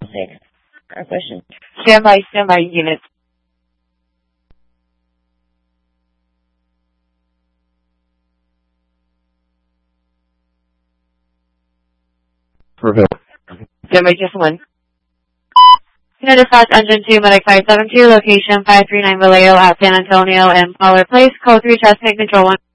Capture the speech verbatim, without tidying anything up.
six. Our question. Standby, standby units. Perfect. Standby just one. Unit dispatch engine two, medic five seven two, location five three nine Vallejo at San Antonio and Pollard Place, code three, traffic control one.